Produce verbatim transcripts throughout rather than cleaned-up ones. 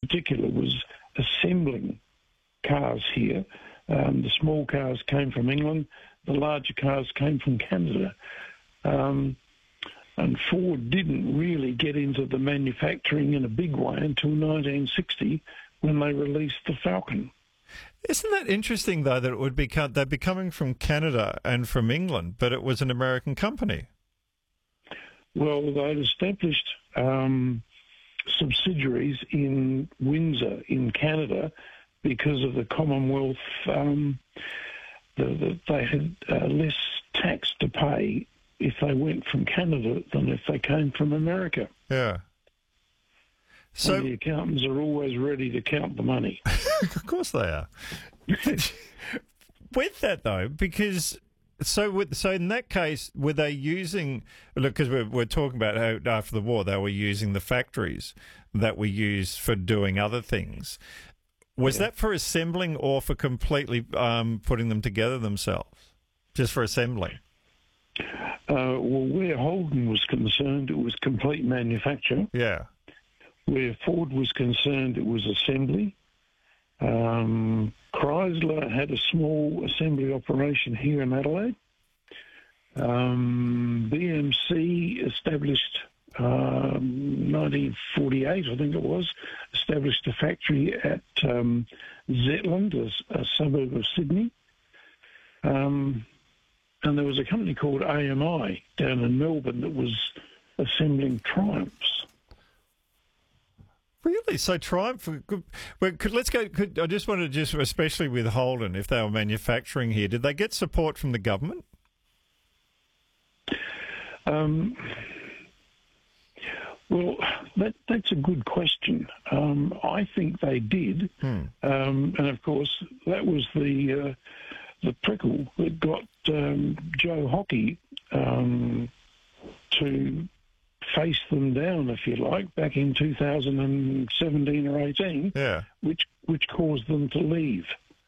particular was assembling cars here. Um, the small cars came from England, the larger cars came from Canada. Um, and Ford didn't really get into the manufacturing in a big way until nineteen sixty when they released the Falcon. Isn't that interesting, though, that it would be they'd be coming from Canada and from England, but it was an American company? Well, they'd established um, subsidiaries in Windsor in Canada because of the Commonwealth. Um, the, the, they had uh, less tax to pay if they went from Canada than if they came from America. Yeah. So and the accountants are always ready to count the money. Of course they are. With that, though, because so with, so in that case, were they using? Look, because we're we're talking about how after the war they were using the factories that we used for doing other things. Was yeah. that for assembling or for completely um, putting them together themselves? Just for assembling? Uh, well, where Holden was concerned, it was complete manufacture. Yeah. Where Ford was concerned, it was assembly. Um, Chrysler had a small assembly operation here in Adelaide. Um, B M C established, um, nineteen forty-eight, I think it was, established a factory at um, Zetland, a, a suburb of Sydney. Um, and there was a company called A M I down in Melbourne that was assembling Triumphs. Really? So Triumph? Could, well, could, let's go. Could, I just wanted to just, especially with Holden, if they were manufacturing here, did they get support from the government? Um, well, that, that's a good question. Um, I think they did, hmm. um, and of course that was the uh, the prickle that got um, Joe Hockey um, to face them down, if you like, back in two thousand seventeen or eighteen, yeah. which which caused them to leave.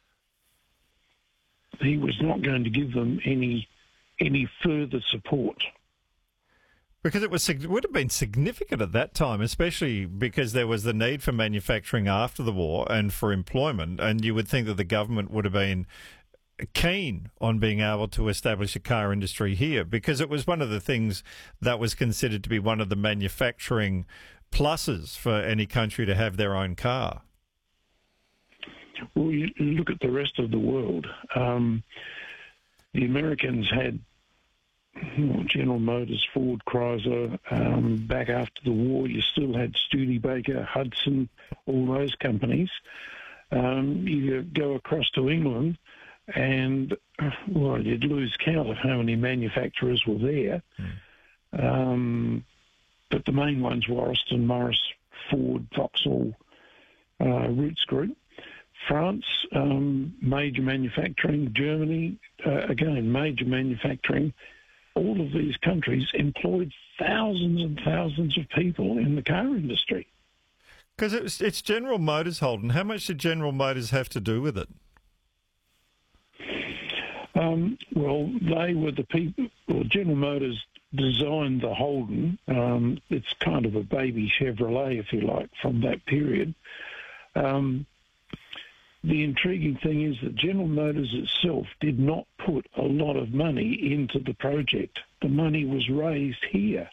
He was not going to give them any any further support. Because it was it would have been significant at that time, especially because there was the need for manufacturing after the war and for employment, and you would think that the government would have been keen on being able to establish a car industry here, because it was one of the things that was considered to be one of the manufacturing pluses for any country to have their own car. Well, you look at the rest of the world. Um, the Americans had well, General Motors, Ford, Chrysler. Um, back after the war, you still had Studebaker, Hudson, all those companies. Um, you go across to England, and, well, you'd lose count of how many manufacturers were there. Mm. Um, but the main ones were Austin, Morris, Ford, Vauxhall, uh, Roots Group. France, um, major manufacturing. Germany, uh, again, major manufacturing. All of these countries employed thousands and thousands of people in the car industry. Because it's, it's General Motors, Holden. How much did General Motors have to do with it? Um, well, they were the people, well, General Motors designed the Holden. Um, it's kind of a baby Chevrolet, if you like, from that period. Um, the intriguing thing is that General Motors itself did not put a lot of money into the project. The money was raised here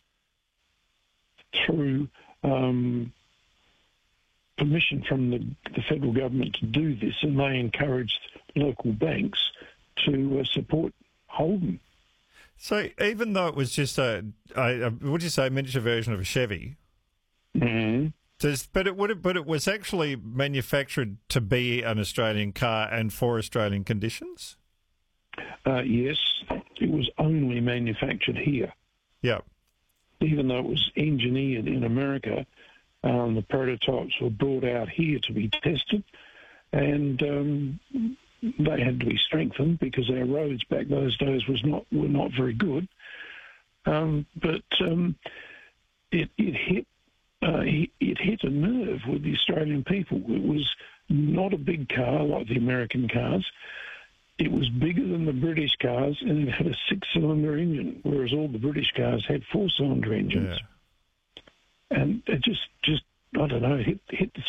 through um, permission from the, the federal government to do this, and they encouraged local banks to uh, support Holden. So even though it was just a, a, a would you say, a miniature version of a Chevy? Mm-hmm. Does, but it would have, but it was actually manufactured to be an Australian car and for Australian conditions? Uh, yes, it was only manufactured here. Yeah. Even though it was engineered in America, um, the prototypes were brought out here to be tested, and um, they had to be strengthened because our roads back those days was not were not very good. Um, but um, it, it hit uh, it, it hit a nerve with the Australian people. It was not a big car like the American cars. It was bigger than the British cars, and it had a six-cylinder engine, whereas all the British cars had four-cylinder engines. Yeah. And it just, just I don't know, hit hit the